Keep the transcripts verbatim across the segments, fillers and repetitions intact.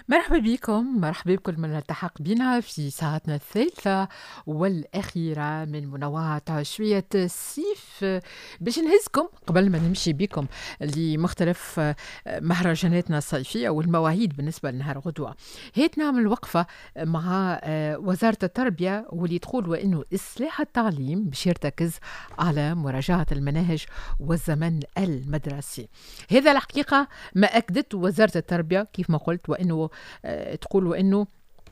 مرحبا بكم، مرحبا بكل من التحق بنا في ساعتنا الثالثة والأخيرة من منوعات شوية الصيف، باش نهزكم قبل ما نمشي بكم لمختلف مهرجاناتنا الصيفية والمواعيد بالنسبة لنهار غدوة. هيت نعمل وقفة مع وزارة التربية واللي تقول وإنه إصلاح التعليم باش يرتكز على مراجعة المناهج والزمن المدرسي. هذا الحقيقة ما أكدت وزارة التربية كيف ما قلت، وإنه آه، تقول وإنه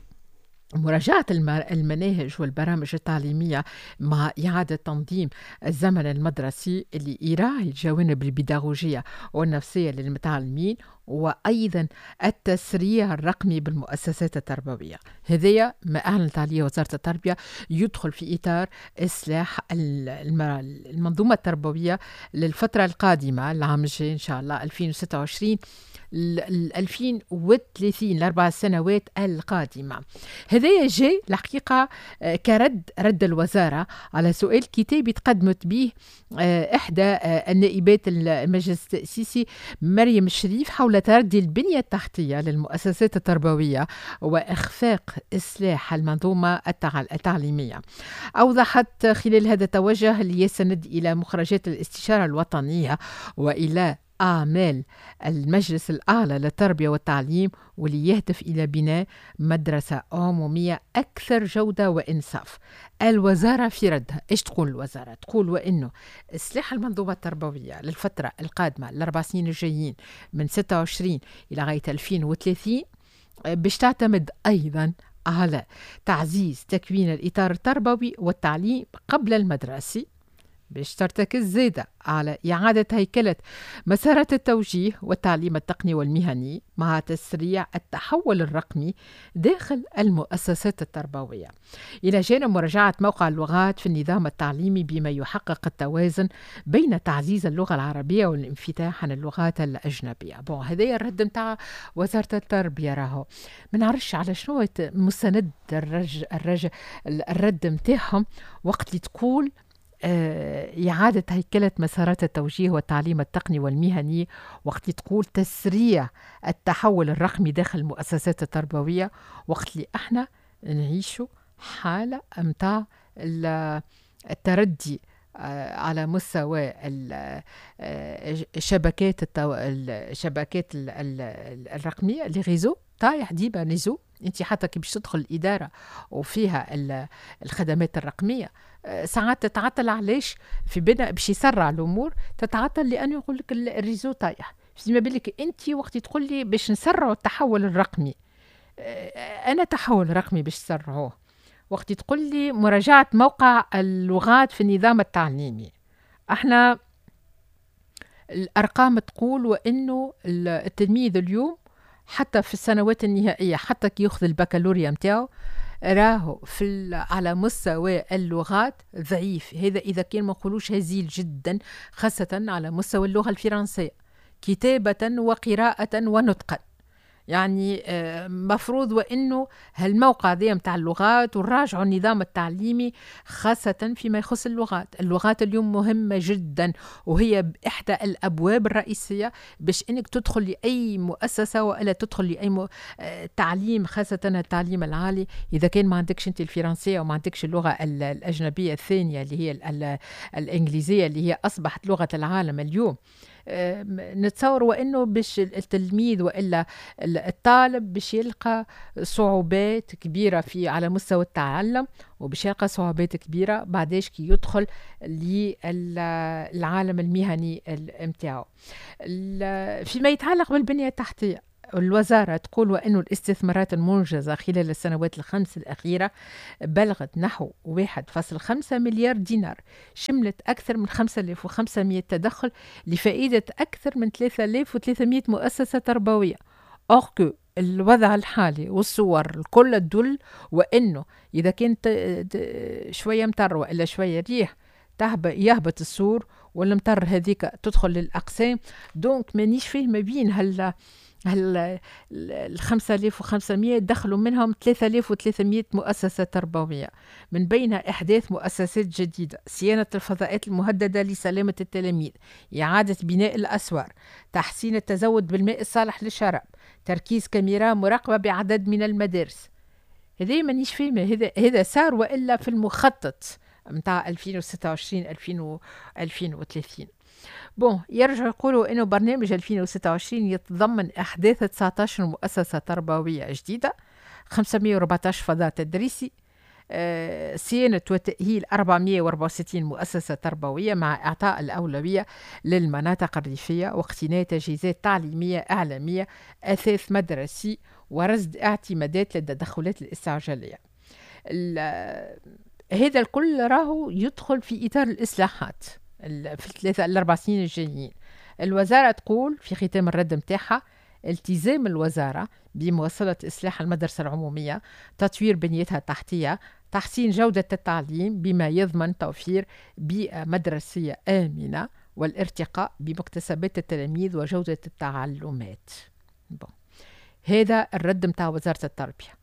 مراجعة الم- المناهج والبرامج التعليمية مع إعادة تنظيم الزمن المدرسي اللي يراعي الجوانب البيداغوجية والنفسية للمتعلمين، وأيضا التسريع الرقمي بالمؤسسات التربوية. هذايا ما أعلنت عليه وزارة التربية، يدخل في إطار إصلاح ال- الم- المنظومة التربوية للفترة القادمة العام الجاي إن شاء الله ألفين وستة وعشرين ل ل ألفين وثلاثين الأربع سنوات القادمة. هذايا جاي الحقيقة آه، كرد رد الوزارة على سؤال كتابي تقدمت به آه، إحدى آه، النائبات المجلس التأسيسي مريم الشريف حول تردي البنية التحتية للمؤسسات التربوية وإخفاق إصلاح المنظومة التع- التعليمية. أوضحت خلال هذا التوجه اللي يستند إلى مخرجات الاستشارة الوطنية وإلى أعمال المجلس الأعلى للتربية والتعليم، واللي يهدف إلى بناء مدرسة عمومية أكثر جودة وإنصاف. الوزارة في ردها إيش تقول الوزارة؟ تقول وإنه إصلاح المنظومة التربوية للفترة القادمة الأربع سنين الجايين من ستة وعشرين إلى غاية ألفين وثلاثين باش تعتمد أيضا على تعزيز تكوين الإطار التربوي والتعليم قبل المدرسي، باش ترتكز زيادة على إعادة هيكلة مسارات التوجيه والتعليم التقني والمهني مع تسريع التحول الرقمي داخل المؤسسات التربوية، إلى جانب مراجعة موقع اللغات في النظام التعليمي بما يحقق التوازن بين تعزيز اللغة العربية والانفتاح عن اللغات الأجنبية. بون هذا الرد متاع وزارة التربية. راهو ما نعرفش على شنو مستند الرج الرج الرد متاعهم وقت اللي تقول آه، إعادة هيكلة مسارات التوجيه والتعليم التقني والمهني، وقت تقول تسريع التحول الرقمي داخل المؤسسات التربوية، وقت اللي احنا نعيشوا حالة متاع ال- التردي آه، على مستوى ال- آه، شبكات التو... الشبكات ال- ال- الرقمية اللي غيزو طايح ديما نزو. انت حتى كي باش تدخل الإدارة وفيها ال- الخدمات الرقمية آه، ساعات تتعطل. علاش؟ في بناء باش يسرع الامور تتعطل، لانه يقول لك ال- الريزو طايح. فيما بالك انت وقت تقول لي باش نسرعوا التحول الرقمي، آه، انا تحول رقمي باش نسرعوه. وقت تقول لي مراجعة موقع اللغات في النظام التعليمي، احنا الارقام تقول وانه ال- التلميذ اليوم حتى في السنوات النهائية، حتى كي ياخذ البكالوريا متاعو، راهو في ال- على مستوى اللغات ضعيف. هذا إذا كان ما نقولوش هزيل جدا، خاصة على مستوى اللغة الفرنسية كتابة وقراءة ونطقا. يعني آه، مفروض وانه هالموقع ذي متاع اللغات ونراجعوا النظام التعليمي خاصة فيما يخص اللغات. اللغات اليوم مهمة جدا، وهي إحدى الأبواب الرئيسية باش إنك تدخل لأي مؤسسة وإلا تدخل لأي م... آه، تعليم، خاصة التعليم العالي. إذا كان ما عندكش أنت الفرنسية وما عندكش اللغة ال- الأجنبية الثانية اللي هي ال... ال... الإنجليزية اللي هي أصبحت لغة العالم اليوم، آه، نتصور وانه باش التلميذ والا الطالب باش يلقى صعوبات كبيره في على مستوى التعلم، وباش يلقى صعوبات كبيره بعداش كي يدخل للعالم المهني متاعو. فيما يتعلق بالبنيه التحتيه، الوزارة تقول وأن الاستثمارات المنجزة خلال السنوات الخمس الأخيرة بلغت نحو واحد فاصلة خمسة مليار دينار، شملت أكثر من خمسة آلاف وخمسمائة تدخل لفائدة أكثر من ثلاثة آلاف وثلاثمائة مؤسسة تربوية. أوكو الوضع الحالي والصور الكل تدل وأنه إذا كنت شوية مطر وإلا شوية ريح تهب- يهبط السور، والمطر هذيك تدخل للأقسام. دونك مانيش فاهمة بين هل هل ال خمسة آلاف وخمسمائة دخلوا منهم ثلاثة آلاف وثلاثمائة مؤسسة تربوية، من بينها إحداث مؤسسات جديدة، صيانة الفضاءات المهددة لسلامة التلاميذ، إعادة بناء الأسوار، تحسين التزود بالماء الصالح للشراب، تركيز كاميرا مراقبة بعدد من المدارس. هذا مانيش فاهمة، هذا هذا صار وإلا في المخطط متاع ألفين وستة وعشرين ألفين وثلاثين. بون يرجعوا يقولوا إنه برنامج ألفين وستة وعشرين يتضمن إحداث تسعة عشر مؤسسة تربوية جديدة، خمسمائة وأربعة عشر فضاء تدريسي، آه، صيانة وتأهيل أربعمائة وأربعة وستين مؤسسة تربوية مع إعطاء الأولوية للمناطق الريفية، واقتناء تجهيزات تعليمية إعلامية، أثاث مدرسي، ورصد اعتمادات للتدخلات الاستعجالية. هذا الكل راهو يدخل في إطار الإصلاحات في الثلاثة الأربع سنين الجايين. الوزارة تقول في ختام الرد متاعها التزام الوزارة بمواصلة إصلاح المدرسة العمومية، تطوير بنيتها التحتية، تحسين جودة التعليم بما يضمن توفير بيئة مدرسية آمنة، والارتقاء بمكتسبات التلاميذ وجودة التعلمات. بون. هذا الرد متاع وزارة التربية،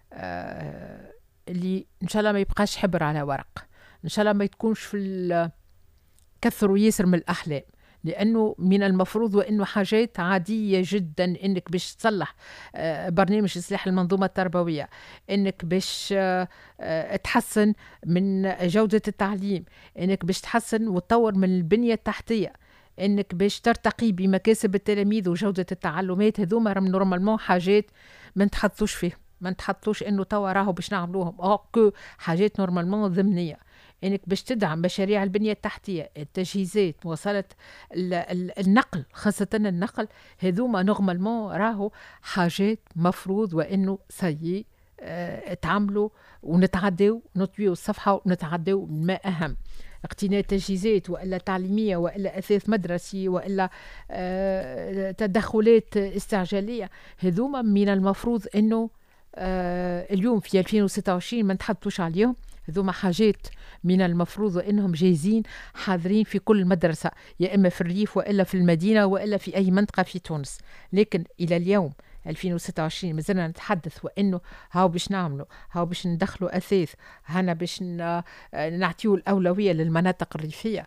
آه اللي إن شاء الله ما يبقاش حبر على ورق، إن شاء الله ما تكونش في كثروا ياسر من الأحلام، لأنه من المفروض وأنه حاجات عادية جدا أنك باش تصلح برنامج إصلاح المنظومة التربوية، أنك باش تحسن من جودة التعليم، أنك باش تحسن وتطور من البنية التحتية، أنك باش ترتقي بمكاسب التلاميذ وجودة التعلمات. هذوما نورمالمون حاجات ما نتحطوش فيه، ما نتحطوش أنه توا راهو باش نعملوهم، أو حاجات نورمالمون ضمنية. انك باش تدعم مشاريع البنيه التحتيه، التجهيزات، مواصله النقل، خاصه النقل، هذوما نورمالمون راهو حاجات مفروض وانه سي اه تعملوا ونتعداو نطويو الصفحه ونتعداو ما اهم. اقتناء تجهيزات والا تعليميه والا اثاث مدرسي والا اه تدخلات استعجاليه، هذوما من المفروض انه اه اليوم في ألفين وستة وعشرين ما نتحطوش عليهم. هذوما حاجات من المفروض انهم جاهزين حاضرين في كل مدرسه، يا اما في الريف والا في المدينه والا في اي منطقه في تونس. لكن الى اليوم ألفين وستة وعشرين مازلنا نتحدث وانه هاو باش نعملوا، هاو باش ندخلوا اثاث، هنا باش نعطيو الاولويه للمناطق الريفيه.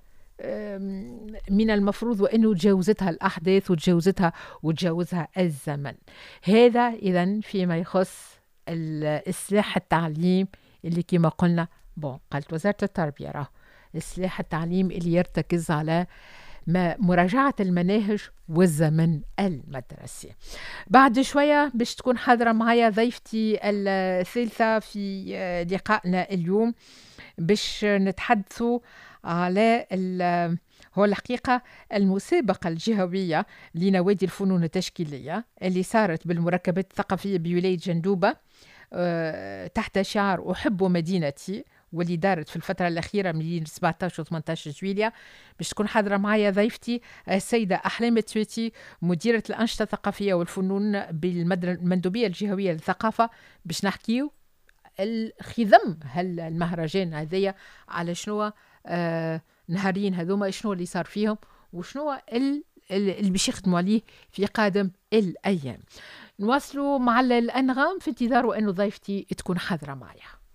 من المفروض وانه تجاوزتها الاحداث وتجاوزتها وتجاوزها الزمن. هذا اذا فيما يخص الاصلاح التعليم اللي كما قلنا. بون قالت وزارة التربية راه إصلاح التعليم اللي يرتكز على ما مراجعة المناهج والزمن المدرسي. بعد شوية باش تكون حاضرة معايا ضيفتي الثالثة في لقائنا اليوم، باش نتحدثوا على هو الحقيقة المسابقة الجهوية لنوادي الفنون التشكيلية اللي صارت بالمركبات الثقافية بولاية جندوبة تحت شعار أحب مدينتي، واللي دارت في الفترة الأخيرة من سبعة عشر و ثمانية عشر جويلية. باش تكون حاضرة معايا ضيفتي السيدة أحلام التويتي، مديرة الأنشطة الثقافية والفنون بالمندوبية الجهوية للثقافة، باش نحكيو الخضم هل المهرجان هذيا على شنو آه نهارين هذوما، شنو اللي صار فيهم وشنو اللي باش يخدموا عليه في قادم الأيام. نواصلوا مع الأنغام في انتظار أنه ضيفتي تكون حاضرة معايا.